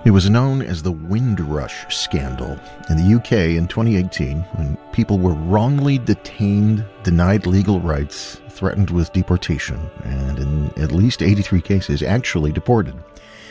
It was known as the Windrush Scandal in the UK in 2018 when people were wrongly detained, denied legal rights, threatened with deportation, and in at least 83 cases actually deported.